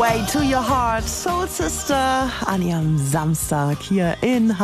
Way to Your Heart, Soul Sister, an ihrem Samstag hier in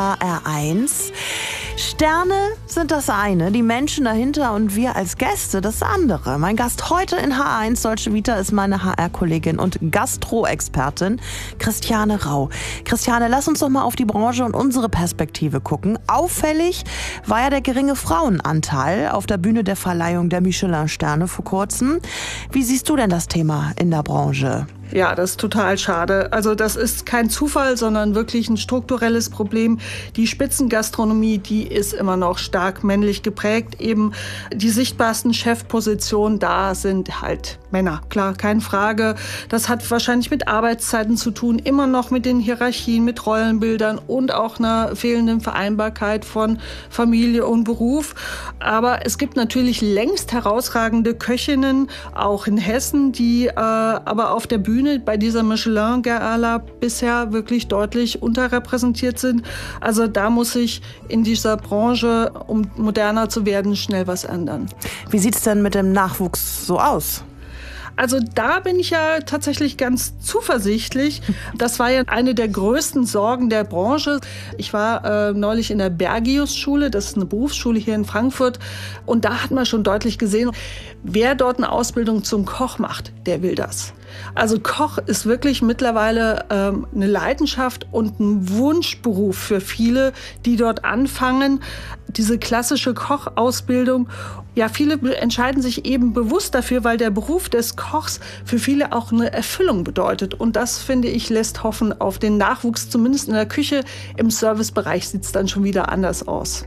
HR1. Sterne sind das eine, die Menschen dahinter und wir als Gäste das andere. Mein Gast heute in HR1 Deutsche Vita ist meine HR-Kollegin und Gastro-Expertin Christiane Rau. Christiane, lass uns doch mal auf die Branche und unsere Perspektive gucken. Auffällig war ja der geringe Frauenanteil auf der Bühne der Verleihung der Michelin-Sterne vor kurzem. Wie siehst du denn das Thema in der Branche? Ja, das ist total schade. Also das ist kein Zufall, sondern wirklich ein strukturelles Problem. Die Spitzengastronomie, die ist immer noch stark männlich geprägt. Eben die sichtbarsten Chefpositionen, da sind halt Männer. Klar, keine Frage. Das hat wahrscheinlich mit Arbeitszeiten zu tun, immer noch mit den Hierarchien, mit Rollenbildern und auch einer fehlenden Vereinbarkeit von Familie und Beruf. Aber es gibt natürlich längst herausragende Köchinnen, auch in Hessen, die aber auf der Bühne bei dieser Michelin-Gala bisher wirklich deutlich unterrepräsentiert sind. Also da muss sich in dieser Branche, um moderner zu werden, schnell was ändern. Wie sieht es denn mit dem Nachwuchs so aus? Also da bin ich ja tatsächlich ganz zuversichtlich. Das war ja eine der größten Sorgen der Branche. Ich war neulich in der Bergius-Schule, das ist eine Berufsschule hier in Frankfurt. Und da hat man schon deutlich gesehen, wer dort eine Ausbildung zum Koch macht, der will das. Also Koch ist wirklich mittlerweile eine Leidenschaft und ein Wunschberuf für viele, die dort anfangen. Diese klassische Kochausbildung, ja, viele entscheiden sich eben bewusst dafür, weil der Beruf des Kochs für viele auch eine Erfüllung bedeutet. Und das, finde ich, lässt hoffen auf den Nachwuchs, zumindest in der Küche. Im Servicebereich sieht es dann schon wieder anders aus.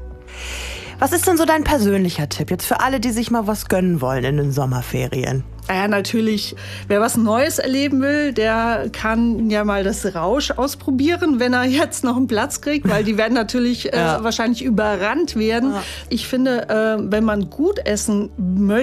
Was ist denn so dein persönlicher Tipp jetzt für alle, die sich mal was gönnen wollen in den Sommerferien? Ja, natürlich. Wer was Neues erleben will, der kann ja mal das Rausch ausprobieren, wenn er jetzt noch einen Platz kriegt, weil die werden natürlich wahrscheinlich überrannt werden. Ja. Ich finde, wenn man gut essen möchte,